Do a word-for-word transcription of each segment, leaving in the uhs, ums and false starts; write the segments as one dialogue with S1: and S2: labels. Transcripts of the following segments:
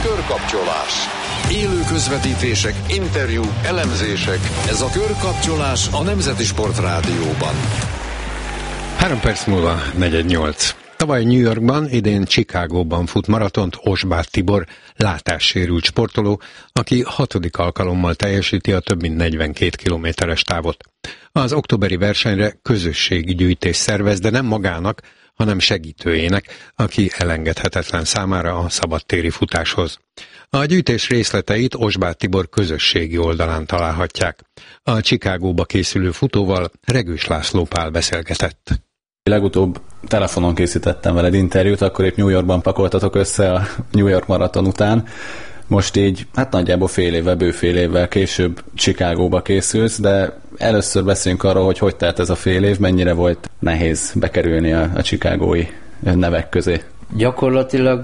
S1: Körkapcsolás. Élő közvetítések, interjúk, elemzések. Ez a Körkapcsolás a Nemzeti Sport Rádióban.
S2: Három perc múlva negyed nyolc. Tavaly New Yorkban, idén Chicagóban fut maratont Osbáth Tibor, látássérült sportoló, aki hatodik alkalommal teljesíti a több mint negyvenkét kilométeres távot. Az októberi versenyre közösségi gyűjtés szervez, de nem magának, hanem segítőjének, aki elengedhetetlen számára a szabadtéri futáshoz. A gyűjtés részleteit Osbáth Tibor közösségi oldalán találhatják. A Chicagóba készülő futóval Regős László Pál beszélgetett.
S3: Legutóbb telefonon készítettem veled interjút, akkor épp New Yorkban pakoltatok össze a New York maraton után. Most így, hát nagyjából fél évvel, bő fél évvel később Chicagóba készülsz, de először beszéljünk arról, hogy hogy telt ez a fél év, mennyire volt nehéz bekerülni a, a chicagói nevek közé.
S4: Gyakorlatilag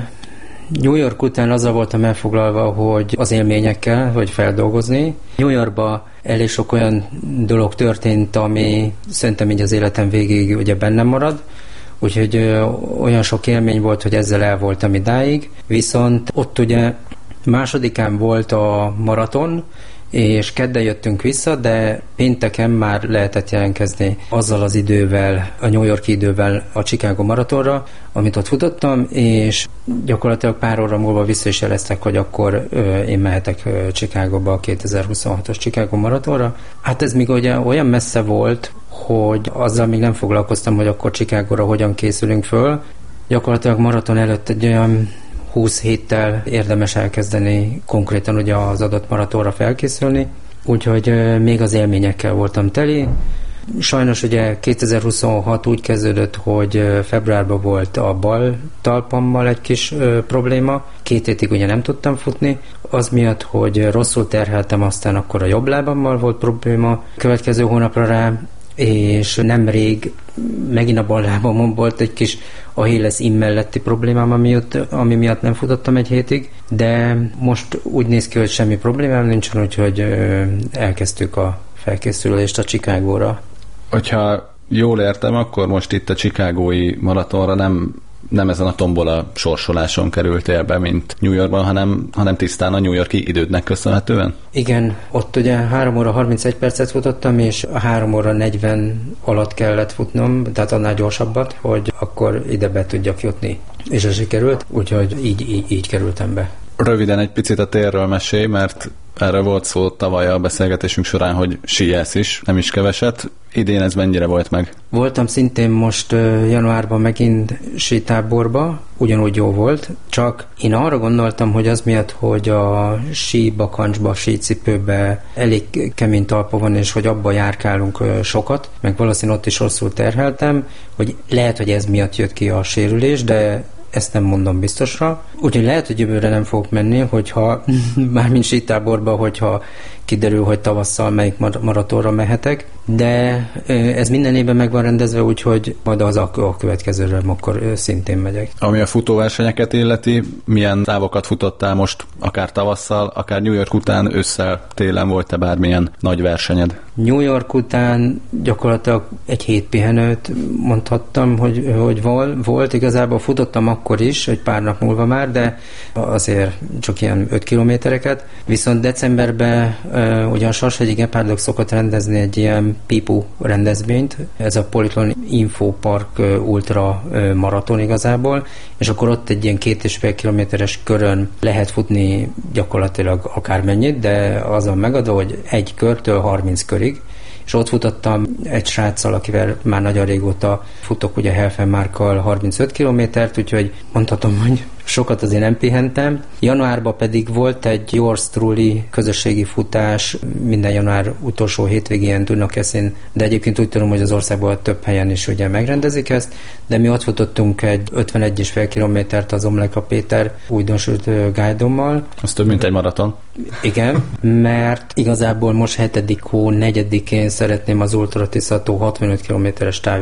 S4: New York után azzal voltam elfoglalva, hogy az élményekkel, hogy feldolgozni. New Yorkban elég sok olyan dolog történt, ami szerintem így az életem végéig ugye bennem marad, úgyhogy ö, olyan sok élmény volt, hogy ezzel el voltam idáig. Viszont ott ugye másodikán volt a maraton, és kedden jöttünk vissza, de pénteken már lehetett jelentkezni azzal az idővel, a New York idővel a Chicago maratonra, amit ott futottam, és gyakorlatilag pár óra múlva vissza is jeleztek, hogy akkor ö, én mehetek ö, Chicagóba a kétezer-huszonhatos Chicago maratonra. Hát ez még ugye olyan messze volt, hogy azzal még nem foglalkoztam, hogy akkor Chicagóra hogyan készülünk föl. Gyakorlatilag maraton előtt egy olyan húsz héttel érdemes elkezdeni konkrétan ugye az adott maratonra felkészülni, úgyhogy euh, még az élményekkel voltam teli. Sajnos ugye kétezer-huszonhat úgy kezdődött, hogy euh, februárban volt a bal talpammal egy kis euh, probléma, két hétig ugye nem tudtam futni, az miatt, hogy rosszul terheltem, aztán akkor a jobb lábammal volt probléma, következő hónapra rá, és nemrég megint a bal lábamon volt egy kis Achilles in melletti problémám, ami, ott, ami miatt nem futottam egy hétig, de most úgy néz ki, hogy semmi problémám nincsen, úgyhogy elkezdtük a felkészülést a Chicagóra.
S3: Hogyha jól értem, akkor most itt a chicagói maratonra nem nem ezen a tombola sorsoláson kerültél be, mint New Yorkban, hanem, hanem tisztán a New York-i idődnek köszönhetően?
S4: Igen, ott ugye három óra harmincegy percet futottam, és a három óra negyven alatt kellett futnom, tehát annál gyorsabbat, hogy akkor ide be tudjak jutni. És ez sikerült, úgyhogy így, így, így kerültem be.
S3: Röviden egy picit a térről mesélj, mert erre volt szó tavaly a beszélgetésünk során, hogy síelsz is, nem is keveset. Idén ez mennyire volt meg?
S4: Voltam szintén most januárban megint sítáborba, ugyanúgy jó volt, csak én arra gondoltam, hogy az miatt, hogy a síbakancsba, sícipőbe elég kemény talpa van, és hogy abba járkálunk sokat, meg valószínűleg ott is rosszul terheltem, hogy lehet, hogy ez miatt jött ki a sérülés, de ezt nem mondom biztosra. Úgyhogy lehet, hogy jövőre nem fogok menni, hogyha mármint sítáborba, hogyha kiderül, hogy tavasszal melyik maratonra mehetek, de ez minden évben meg van rendezve, úgyhogy majd az a következőre akkor szintén megyek.
S3: Ami a futóversenyeket illeti, milyen távokat futottál most, akár tavasszal, akár New York után, ősszel, télen volt-e bármilyen nagy versenyed?
S4: New York után gyakorlatilag egy hét pihenőt mondhattam, hogy, hogy volt. Igazából futottam akkor is, egy pár nap múlva már, de azért csak ilyen öt kilométereket. Viszont decemberben uh, ugyan Sashegyi Gepárdok szokott rendezni egy ilyen Pipu rendezvényt, ez a Politlon Info Park uh, Ultra uh, maraton igazából, és akkor ott egy ilyen két és fél kilométeres körön lehet futni gyakorlatilag akármennyit, de az a megadó, hogy egy körtől harminc körig, és ott futottam egy sráccal, akivel már nagyon régóta futok, ugye Helfenmárkkal harmincöt kilométert, úgyhogy mondhatom, hogy sokat azért nem pihentem. Januárban pedig volt egy Yours Truly közösségi futás, minden január utolsó hétvégén Dunakeszin, de egyébként úgy tudom, hogy az országban több helyen is ugye megrendezik ezt, de mi ott futottunk egy ötvenegy és fél kilométert az Omleka Péter újdonsült guide-ommal.
S3: Az több, mint egy maraton.
S4: Igen, mert igazából most hetedik hó negyedikén szeretném az Ultra Tiszató hatvanöt kilométeres távját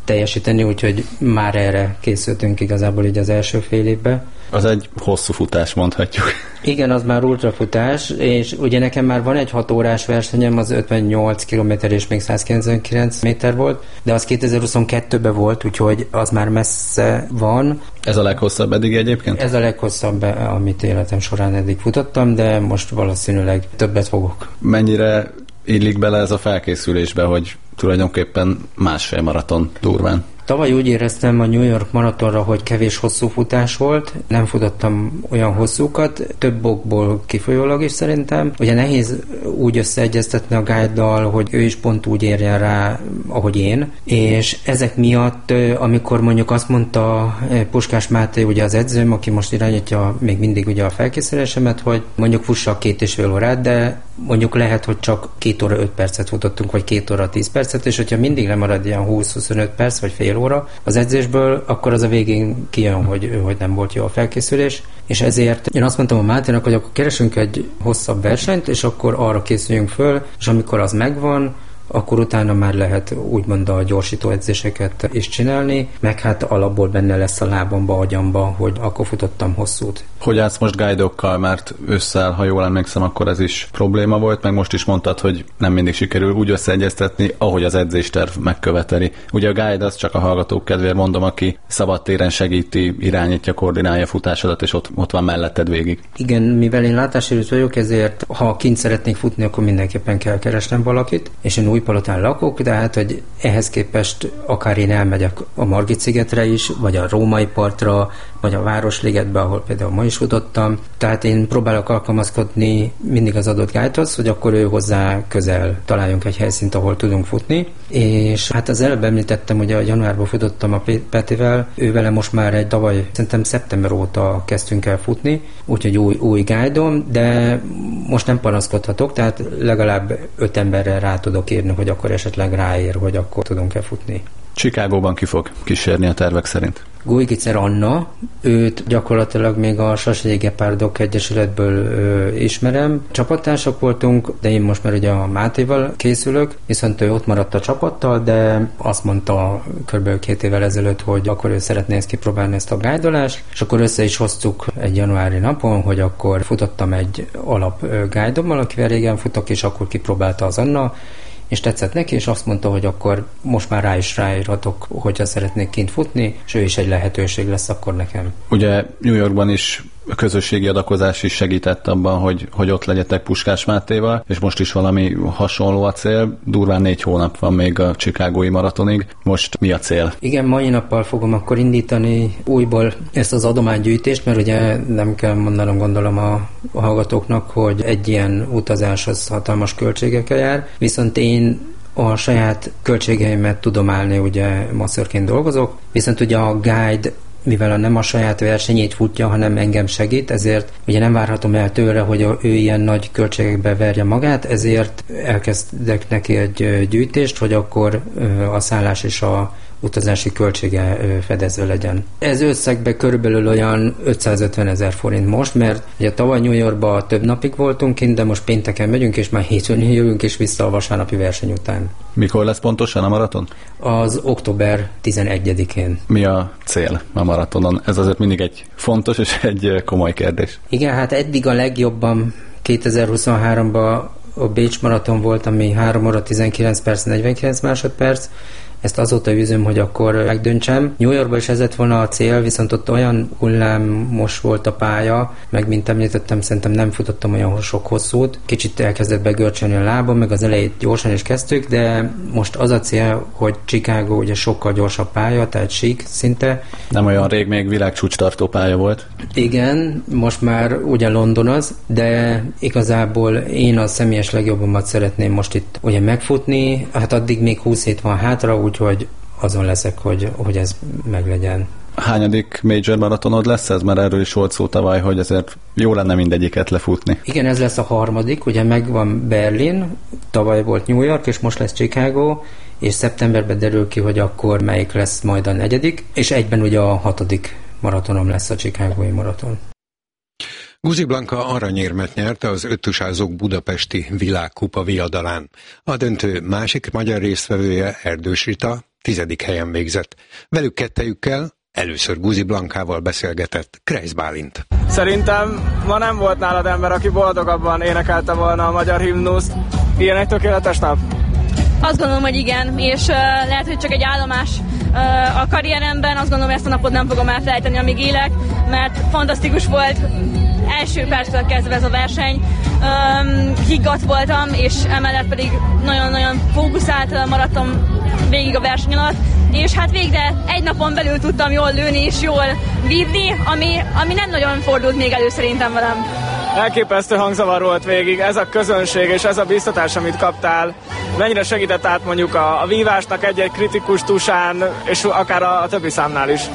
S4: teljesíteni, úgyhogy már erre készültünk igazából így az első fél évben.
S3: Az egy hosszú futás, mondhatjuk.
S4: Igen, az már ultrafutás, és ugye nekem már van egy hat órás versenyem, az ötvennyolc kilométer és még száz kilencvenkilenc méter volt, de az kétezer-huszonkettőben volt, úgyhogy az már messze van.
S3: Ez a leghosszabb eddig egyébként?
S4: Ez a leghosszabb, amit életem során eddig futottam, de most valószínűleg többet fogok.
S3: Mennyire illik bele ez a felkészülésbe, hogy tulajdonképpen másfél maraton durván?
S4: Tavaly úgy éreztem a New York maratonra, hogy kevés hosszú futás volt, nem futottam olyan hosszúkat, több okból kifolyólag is szerintem. Ugye nehéz úgy összeegyeztetni a guide-dal, hogy ő is pont úgy érjen rá, ahogy én, és ezek miatt, amikor mondjuk azt mondta Puskás Máté, ugye az edzőm, aki most irányítja még mindig ugye a felkészülésemet, hogy mondjuk fussak két és fél órát, de mondjuk lehet, hogy csak két óra öt percet futottunk, vagy két óra tíz percet, és hogyha mindig lemarad ilyen húsz-huszonöt perc, vagy fél óra az edzésből, akkor az a végén kijön, hogy, hogy nem volt jó a felkészülés, és ezért én azt mondtam a Máténak, hogy akkor keresünk egy hosszabb versenyt, és akkor arra készüljünk föl, és amikor az megvan, akkor utána már lehet úgymond a gyorsító edzéseket is csinálni, meg hát alapból benne lesz a lábamba, agyamba, hogy akkor futottam hosszút.
S3: Hogy állsz most guide-okkal, mert ősszel, ha jól emlékszem, akkor ez is probléma volt, meg most is mondtad, hogy nem mindig sikerül úgy összeegyeztetni, ahogy az edzésterv megköveteli. Ugye a guide az csak a hallgatók kedvéért mondom, aki szabadtéren segíti, irányítja, koordinálja futásodat, és ott, ott van melletted végig.
S4: Igen, mivel én látássérült vagyok, ezért ha kint szeretnék futni, akkor mindenképpen kell keresnem valakit, és én Újpalotán lakok, de hát, hogy ehhez képest akár én elmegyek a Margit-szigetre is, vagy a Római partra, vagy a Városligetbe, ahol például ma is futottam. Tehát én próbálok alkalmazkodni mindig az adott guide-hoz, hogy akkor ő hozzá közel találjunk egy helyszínt, ahol tudunk futni. És hát az előbb említettem, hogy a januárban futottam a Petivel, ő vele most már egy tavaly, szerintem szeptember óta kezdtünk el futni, úgyhogy új, új guide-om, de most nem panaszkodhatok, tehát legalább öt emberrel rá tudok írni, hogy akkor esetleg ráér, hogy akkor tudunk-e futni.
S3: Chicagóban ki fog kísérni a tervek szerint?
S4: Gujgicer Anna, őt gyakorlatilag még a Sasagyi Gepárdok Egyesületből ö, ismerem. Csapattársak voltunk, de én most már ugye a Mátéval készülök, viszont ő ott maradt a csapattal, de azt mondta kb. két évvel ezelőtt, hogy akkor ő szeretné ezt kipróbálni, ezt a guidolást, és akkor össze is hoztuk egy januári napon, hogy akkor futottam egy alap guidommal, akivel régen futok, és akkor kipróbálta az Anna, és tetszett neki, és azt mondta, hogy akkor most már rá is ráírhatok, hogyha szeretnék kint futni, és ő is egy lehetőség lesz akkor nekem.
S3: Ugye New Yorkban is a közösségi adakozás is segített abban, hogy, hogy ott legyetek Puskás Mátéval, és most is valami hasonló a cél. Durván négy hónap van még a chicagói maratonig. Most mi a cél?
S4: Igen, mai nappal fogom akkor indítani újból ezt az adománygyűjtést, mert ugye nem kell mondanom, gondolom a, a hallgatóknak, hogy egy ilyen utazás az hatalmas költségekkel jár, viszont én a saját költségeimet tudom állni, ugye masszörként dolgozok, viszont ugye a guide, mivel a nem a saját versenyét futja, hanem engem segít, ezért ugye nem várhatom el tőle, hogy ő ilyen nagy költségekbe verje magát, ezért elkezdek neki egy gyűjtést, hogy akkor a szállás és a utazási költsége fedezve legyen. Ez összegben körülbelül olyan ötszázötven ezer forint most, mert ugye tavaly New Yorkban több napig voltunk kint, de most pénteken megyünk, és már hétfőn jövünk és vissza a vasárnapi verseny után.
S3: Mikor lesz pontosan a maraton?
S4: Az október tizenegyedikén.
S3: Mi a cél a maratonon? Ez azért mindig egy fontos és egy komoly kérdés.
S4: Igen, hát eddig a legjobban kétezer-huszonháromban a Bécs maraton volt, ami három óra tizenkilenc perc, negyvenkilenc másodperc. Ezt azóta üzöm, hogy akkor megdöntsem. New Yorkban is ez lett volna a cél, viszont ott olyan hullámos volt a pálya, meg mint említettem, szerintem nem futottam olyan sok hosszút. Kicsit elkezdett begörcsölni a lábam, meg az elejét gyorsan is kezdtük, de most az a cél, hogy Chicago ugye sokkal gyorsabb pálya, tehát sík szinte.
S3: Nem olyan rég még világcsúcs tartó pálya volt.
S4: Igen, most már ugye London az, de igazából én a személyes legjobbamat szeretném most itt ugye megfutni, hát addig még húsz hét van hátra, úgyhogy azon leszek, hogy, hogy ez meglegyen.
S3: Hányadik major maratonod lesz ez? Mert erről is volt szó tavaly, hogy ezért jó lenne mindegyiket lefutni.
S4: Igen, ez lesz a harmadik, ugye megvan Berlin, tavaly volt New York, és most lesz Chicago, és szeptemberben derül ki, hogy akkor melyik lesz majd a negyedik, és egyben ugye a hatodik maratonom lesz a chicagói maraton.
S2: Guzi Blanka aranyérmet nyert az öttusázók budapesti világkupa viadalán. A döntő másik magyar résztvevője, Erdős Rita, tizedik helyen végzett. Velük kettejükkel először Guzi Blankával beszélgetett Kreisz Bálint.
S5: Szerintem ma nem volt nálad ember, aki boldogabban énekelte volna a magyar himnuszt. Ilyen egy tökéletes nap?
S6: Azt gondolom, hogy igen, és uh, lehet, hogy csak egy állomás uh, a karrieremben. Azt gondolom, hogy ezt a napot nem fogom elfelejteni, amíg élek, mert fantasztikus volt. Első perctől kezdve ez a verseny. Um, higgadt voltam, és emellett pedig nagyon-nagyon fókuszált maradtam végig a verseny alatt, és hát végre egy napon belül tudtam jól lőni és jól vívni, ami, ami nem nagyon fordult még elő szerintem velem.
S5: Elképesztő hangzavar volt végig, ez a közönség és ez a biztatás, amit kaptál, mennyire segített át mondjuk a, a vívásnak egy-egy kritikus tusán, és akár a, a többi számnál is?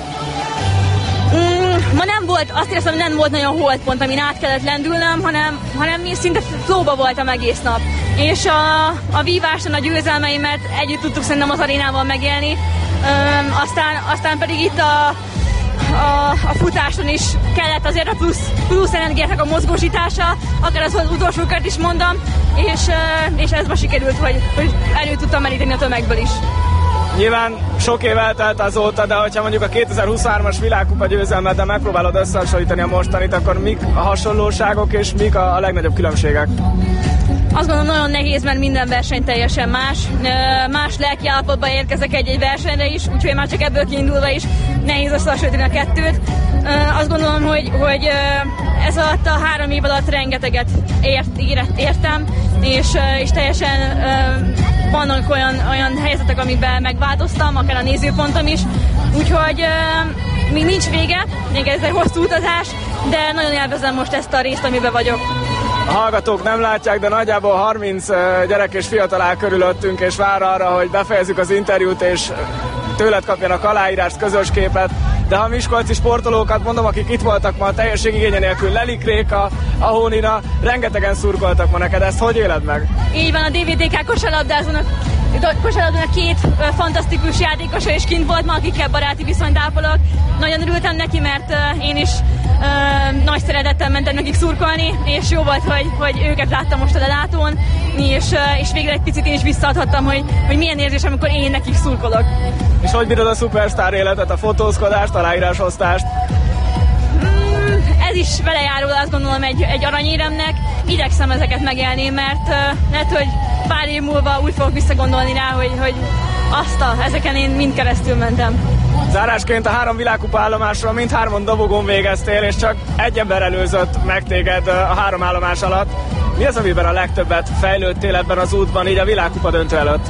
S6: Mm, ma nem volt, azt éreztem, hogy nem volt nagyon holdpont, amin át kellett lendülnöm, hanem, hanem én szinte flowba voltam egész nap. És a, a víváson a győzelmeimet együtt tudtuk szerintem az arénával megélni, Üm, aztán, aztán pedig itt a A, a futáson is kellett azért a plusz, plusz energiának a mozgósítása, akár az, az utolsó kört is mondom, és, és ez ma sikerült, hogy, hogy elő tudtam meríteni a tömegből is.
S5: Nyilván sok év eltelt azóta, de hogyha mondjuk a kétezer-huszonhármas világkupa győzelmeddel megpróbálod összehasonlítani a mostanit, akkor mik a hasonlóságok és mik a, a legnagyobb különbségek?
S6: Azt gondolom, nagyon nehéz, mert minden verseny teljesen más. Más lelkiállapotban érkezek egy-egy versenyre is, úgyhogy már csak ebből kiindulva is nehéz összehasonlítani a kettőt. Azt gondolom, hogy, hogy ez alatt a három év alatt rengeteget ért, ért, értem, és, és teljesen vannak olyan, olyan helyzetek, amiben megváltoztam, akár a nézőpontom is. Úgyhogy még nincs vége, még ez egy hosszú utazás, de nagyon élvezem most ezt a részt, amiben vagyok.
S5: A hallgatók nem látják, de nagyjából harminc gyerek és fiatal áll körülöttünk, és vár arra, hogy befejezzük az interjút, és tőled kapjanak aláírást, közös képet. De ha miskolci sportolókat mondom, akik itt voltak ma a teljesség igénye nélkül, Lelik Réka, Ahónina, rengetegen szurkoltak ma neked, ezt hogy éled meg?
S6: Így van, a dé vé té ká kosárlabdázónak kosárlabdának két ö, fantasztikus játékosa is kint volt ma, akikkel baráti viszonyt ápolok. Nagyon örültem neki, mert ö, én is ö, nagy szeretettel mentem nekik szurkolni, és jó volt, hogy, hogy őket láttam most a lelátón, és, ö, és végre egy picit én is visszaadhattam, hogy, hogy milyen érzés, amikor én nekik szurkolok.
S5: És hogy bírod a szupersztár életet, a fotózkodást, aláírásosztást?
S6: Ez is vele járul, azt gondolom, egy, egy aranyéremnek. Igyekszem ezeket megélni, mert uh, lehet, hogy pár év múlva úgy fogok visszagondolni rá, hogy, hogy azt a, ezeken én mind keresztül mentem.
S5: Zárásként a három világkupa állomásról mindhárman dobogón végeztél, és csak egy ember előzött meg téged a három állomás alatt. Mi az, amiben a legtöbbet fejlődtél ebben az útban, így a világkupa döntő előtt?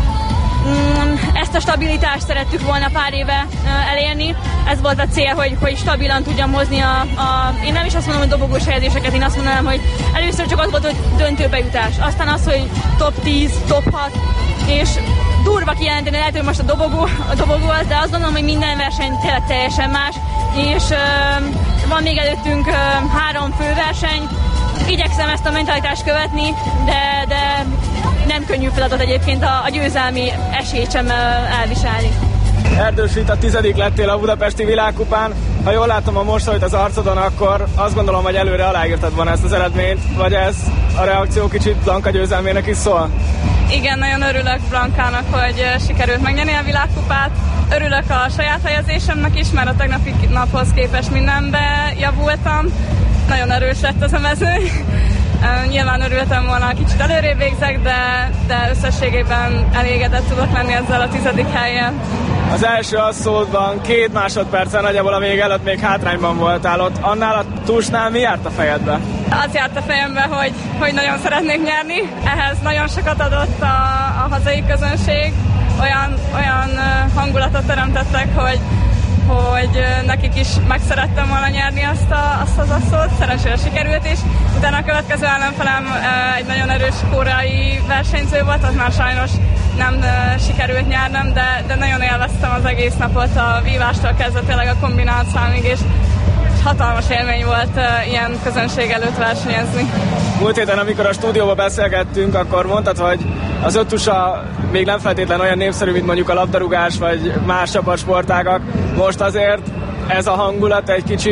S6: Ezt a stabilitást szerettük volna pár éve elérni. Ez volt a cél, hogy, hogy stabilan tudjam hozni a, a... Én nem is azt mondom, hogy dobogós helyezéseket, én azt mondanám, hogy először csak az volt, hogy döntőbe jutás. Aztán az, hogy top tíz, top hat, és durva kijelenteni, lehet, hogy most a dobogó, a dobogó az, de azt gondolom, hogy minden verseny tényleg teljesen más, és uh, van még előttünk uh, három főverseny. Igyekszem ezt a mentalitást követni, de, de nem könnyű feladat egyébként a, a győzelmi esélyt sem elviselni.
S5: Erdős Rita, tizedik lettél a budapesti világkupán. Ha jól látom a mosolyt az arcodon, akkor azt gondolom, hogy előre aláírtad volna ezt az eredményt, vagy ez a reakció kicsit Blanka győzelmének is szól?
S7: Igen, nagyon örülök Blankának, hogy sikerült megnyerni a világkupát. Örülök a saját helyezésemnek is, mert a tegnapi naphoz képest mindenbe javultam. Nagyon erős lett az a mezőny. Nyilván örültem volna, kicsit előrébb végzek, de, de összességében elégedett tudok lenni ezzel a tizedik helyen.
S5: Az első asszódban két másodperccel nagyjából a vég előtt még hátrányban voltál ott. Annál a túsnál mi járt a fejedbe?
S7: Az járt a fejembe, hogy, hogy nagyon szeretnék nyerni. Ehhez nagyon sokat adott a, a hazai közönség. Olyan, olyan hangulatot teremtettek, hogy hogy nekik is megszerettem volna nyerni azt, a, azt az asszót, szerencsére sikerült is. Utána a következő ellenfelem egy nagyon erős koreai versenyző volt, az már sajnos nem sikerült nyernem, de, de nagyon élveztem az egész napot, a vívástól kezdve tényleg a kombinált számig, és hatalmas élmény volt ilyen közönség előtt versenyezni.
S5: Múlt héten, amikor a stúdióban beszélgettünk, akkor mondtad, hogy az öttusa még nem feltétlen olyan népszerű, mint mondjuk a labdarúgás, vagy más csapatsportágak. Most azért ez a hangulat egy kicsit